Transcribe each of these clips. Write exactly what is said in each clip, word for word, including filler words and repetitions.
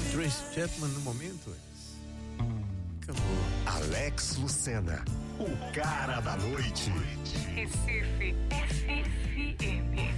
Tracy Chapman no momento. Acabou. Alex Lucena, o cara da noite. Recife F M.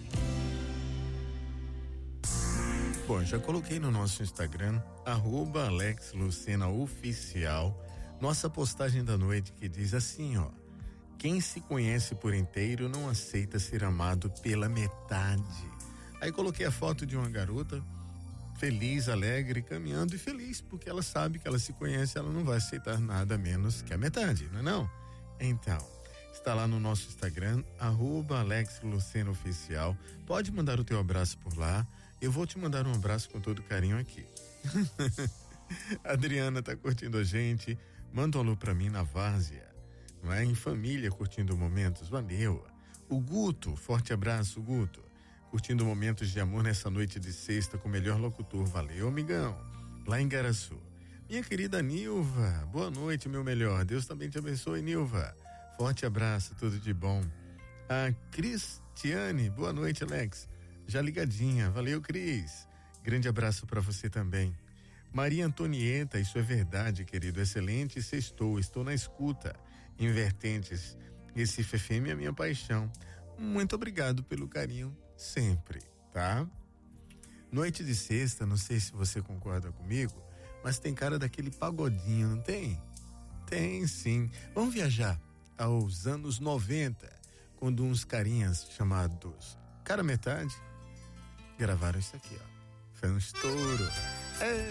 Bom, já coloquei no nosso Instagram, arroba Alex Lucena Oficial, nossa postagem da noite que diz assim, ó: quem se conhece por inteiro não aceita ser amado pela metade. Aí coloquei a foto de uma garota feliz, alegre, caminhando e feliz, porque ela sabe que ela se conhece, ela não vai aceitar nada menos que a metade, não é não? Então, está lá no nosso Instagram, arroba Alex Lucena Oficial. Pode mandar o teu abraço por lá. Eu vou te mandar um abraço com todo carinho aqui. A Adriana tá curtindo a gente. Manda um alô pra mim na várzea. Não é? Em família, curtindo momentos. Valeu. O Guto, forte abraço, Guto. Curtindo momentos de amor nessa noite de sexta com o melhor locutor. Valeu, amigão. Lá em Garaçu. Minha querida Nilva, boa noite, meu melhor. Deus também te abençoe, Nilva. Forte abraço, tudo de bom. A Cristiane, boa noite, Alex. Já ligadinha. Valeu, Cris. Grande abraço para você também. Maria Antonieta, isso é verdade, querido. Excelente sextou. Estou na escuta. Invertentes. Recife F M é a minha paixão. Muito obrigado pelo carinho sempre, tá? Noite de sexta, não sei se você concorda comigo, mas tem cara daquele pagodinho, não tem? Tem sim. Vamos viajar aos anos noventa, quando uns carinhas chamados Cara Metade gravaram isso aqui, ó. Foi um estouro. É.